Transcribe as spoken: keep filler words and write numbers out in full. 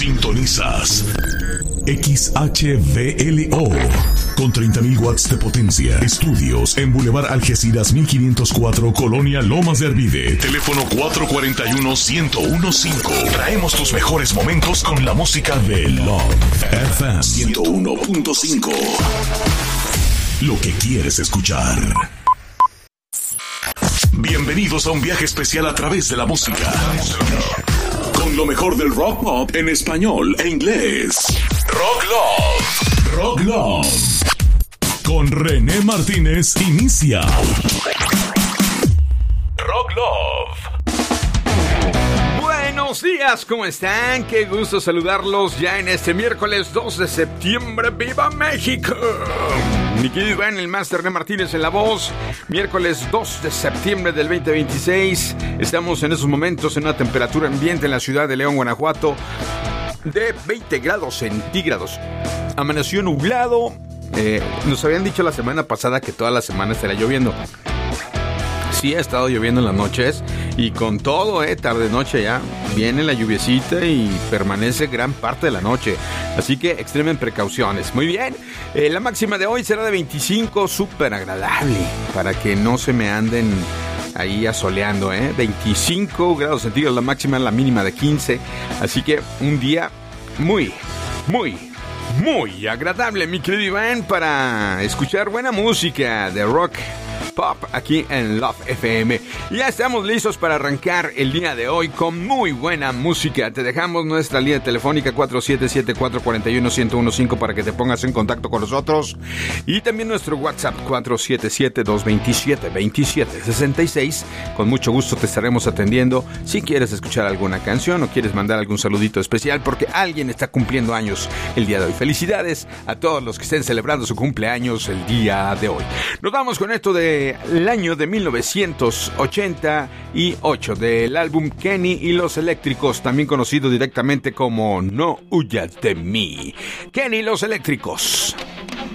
Sintonizas X H V L O con treinta mil watts de potencia. Estudios en Boulevard Algeciras mil quinientos cuatro, Colonia Lomas de Arvide. Teléfono cuatro cuatro uno, uno cero uno cinco. Traemos tus mejores momentos con la música de Love F M ciento uno punto cinco. Lo que quieres escuchar. Bienvenidos a un viaje especial a través de la música. Con lo mejor del rock pop en español e inglés. Rock Love. Rock Love. Con René Martínez inicia. Rock Love. Buenos días, ¿cómo están? Qué gusto saludarlos ya en este miércoles dos de septiembre. ¡Viva México! Mi querido Iván, el máster René Martínez en la voz. Miércoles dos de septiembre del veinte veintiséis. Estamos en esos momentos en una temperatura ambiente en la ciudad de León, Guanajuato, de veinte grados centígrados. Amaneció nublado. Eh, nos habían dicho la semana pasada que toda la semana estará lloviendo. Sí, ha estado lloviendo en las noches y con todo, eh, tarde-noche ya, viene la lluviecita y permanece gran parte de la noche. Así que extremen precauciones. Muy bien, eh, la máxima de hoy será de veinticinco, súper agradable, para que no se me anden ahí asoleando, eh. veinticinco grados centígrados la máxima, la mínima de quince. Así que un día muy, muy, muy agradable, mi querido Iván, para escuchar buena música de rock pop aquí en Love F M. Ya estamos listos para arrancar el día de hoy con muy buena música. Te dejamos nuestra línea telefónica cuatro siete siete, cuatro cuatro uno, uno cero uno cinco para que te pongas en contacto con nosotros, y también nuestro WhatsApp cuatro siete siete, dos dos siete, dos siete seis seis. Con mucho gusto te estaremos atendiendo si quieres escuchar alguna canción o quieres mandar algún saludito especial porque alguien está cumpliendo años el día de hoy. Felicidades a todos los que estén celebrando su cumpleaños el día de hoy. Nos vamos con esto de el año de mil novecientos ochenta y ocho del álbum Kenny y los Eléctricos, también conocido directamente como No huyas de mí. Kenny y los Eléctricos.